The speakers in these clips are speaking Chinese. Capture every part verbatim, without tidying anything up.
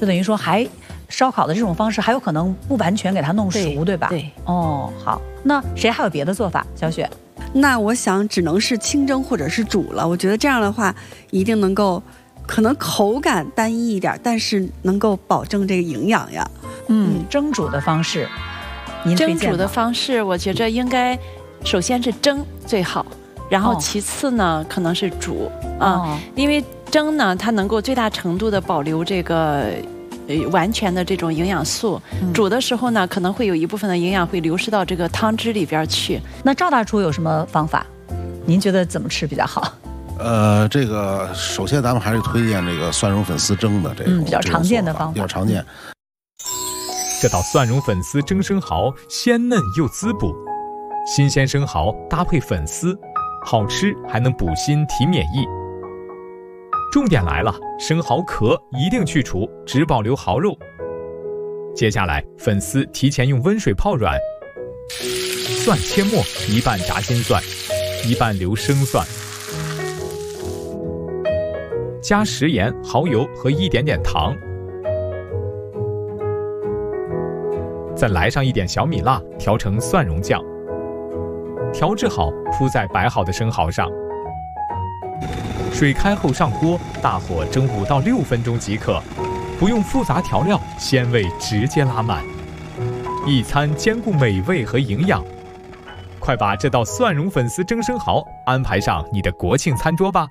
就等于说还烧烤的这种方式还有可能不完全给它弄熟， 对, 对吧？ 对。 哦，好，那谁还有别的做法？小雪。 那我想只能是清蒸或者是煮了。我觉得这样的话，一定能够，可能口感单一一点，但是能够保证这个营养呀。 嗯，嗯蒸煮的方式，您推荐吗？ 蒸煮的方式，我觉着应该首先是蒸最好，然后其次呢、哦、可能是煮啊、哦，因为蒸呢它能够最大程度的保留这个。呃，完全的这种营养素，嗯、煮的时候呢，可能会有一部分的营养会流失到这个汤汁里边去。 那赵大厨有什么方法？您觉得怎么吃比较好？ 呃，这个首先咱们还是推荐这个蒜蓉粉丝蒸的这种、 嗯、比较常见的方法， 比较常见。 这道蒜蓉粉丝蒸生蚝鲜嫩又滋补，新鲜生蚝搭配粉丝，好吃还能补锌提免疫。重点来了，生蚝壳一定去除，只保留蚝肉。接下来，粉丝提前用温水泡软，蒜切末，一半炸鲜蒜，一半留生蒜，加食盐、蚝油和一点点糖，再来上一点小米辣，调成蒜蓉酱。调制好，铺在摆好的生蚝上。水开后上锅，大火蒸五到六分钟即可，不用复杂调料，鲜味直接拉满，一餐兼顾美味和营养。快把这道蒜蓉粉丝蒸生蚝安排上你的国庆餐桌吧。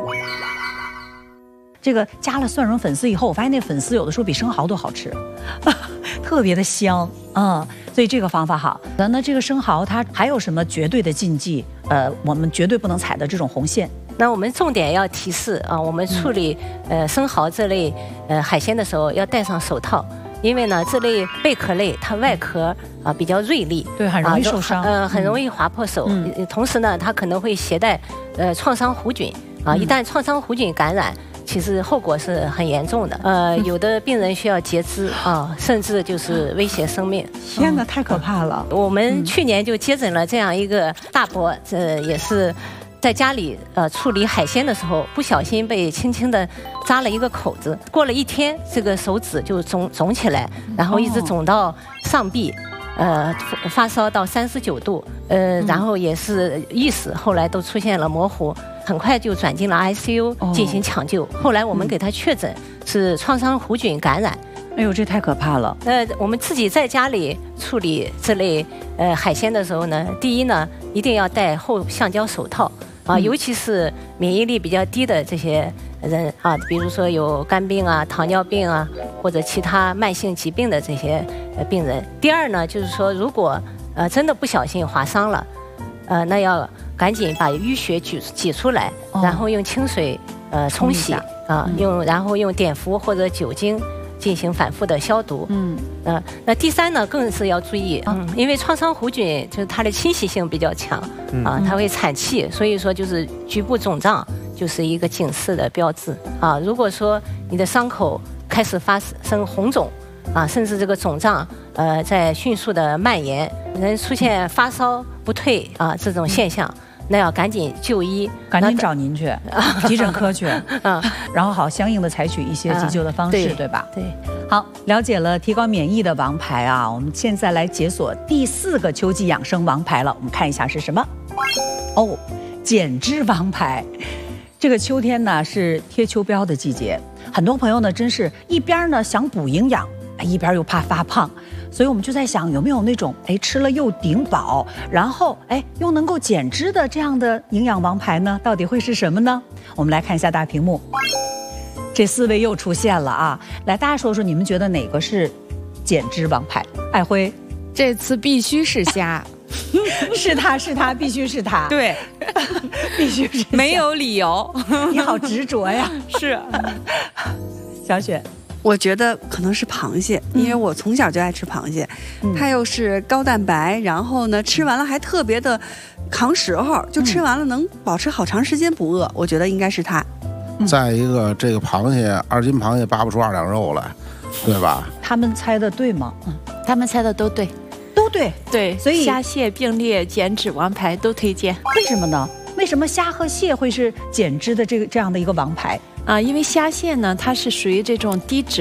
这个加了蒜蓉粉丝以后，我发现那粉丝有的时候比生蚝都好吃，特别的香啊、嗯！所以这个方法好。那这个生蚝它还有什么绝对的禁忌？呃，我们绝对不能踩的这种红线。 那我们重点要提示啊，我们处理呃生蚝这类呃海鲜的时候要戴上手套，因为呢这类贝壳类它外壳啊比较锐利， 对，很容易受伤， 呃很容易划破手。嗯、同时呢，它可能会携带呃创伤弧菌啊，一旦创伤弧菌感染，其实后果是很严重的。呃，有的病人需要截肢啊，甚至就是威胁生命。 天哪，太可怕了！ 我们去年就接诊了这样一个大伯，这也是。在家里呃处理海鲜的时候，不小心被轻轻地扎了一个口子，过了一天，这个手指就肿肿起来，然后一直肿到上臂，呃发烧到三十九度，呃然后也是意识后来都出现了模糊，很快就转进了 I C U 进行抢救。后来我们给他确诊是创伤弧菌感染。 哎呦，这太可怕了！ 呃，我们自己在家里处理这类呃海鲜的时候呢，第一呢，一定要戴厚橡胶手套。啊，尤其是免疫力比较低的这些人啊，比如说有肝病啊、糖尿病啊，或者其他慢性疾病的这些呃病人。第二呢，就是说如果呃真的不小心划伤了，呃，那要赶紧把淤血挤挤出来，然后用清水呃冲洗啊，用然后用碘伏或者酒精进行反复的消毒。嗯，呃，那第三呢，更是要注意，嗯，因为创伤弧菌就是它的侵袭性比较强，啊，它会产气，所以说就是局部肿胀就是一个警示的标志啊。如果说你的伤口开始发生红肿，啊，甚至这个肿胀呃在迅速的蔓延，能出现发烧不退啊这种现象。那要赶紧就医， 赶紧找您去，急诊科去，嗯，然后好相应的采取一些急救的方式，对, 对吧？ 对， 好，了解了提高免疫的王牌啊，我们现在来解锁第四个秋季养生王牌了，我们看一下是什么？哦，减脂王牌。这个秋天呢是贴秋膘的季节，很多朋友呢真是一边呢想补营养，一边又怕发胖。所以我们就在想，有没有那种哎吃了又顶饱，然后哎又能够减脂的这样的营养王牌呢？到底会是什么呢？我们来看一下大屏幕，这四位又出现了啊！来，大家说说你们觉得哪个是减脂王牌？爱辉， 这次必须是虾， 是他是他必须是他， 对， 必须是， 没有理由。 你好执着呀！ 是， 小雪。 我觉得可能是螃蟹，因为我从小就爱吃螃蟹，嗯、它又是高蛋白，然后呢吃完了还特别的扛时候，就吃完了能保持好长时间不饿，我觉得应该是它。 嗯、再一个，这个螃蟹二斤螃蟹扒不出二两肉来，对吧？ 他们猜的对吗？ 嗯，他们猜的都对， 都对， 对，所以虾蟹并列减脂王牌都推荐。 为什么呢？为什么虾和蟹会是减脂的这个这样的一个王牌？ 啊，因为虾蟹呢，它是属于这种低脂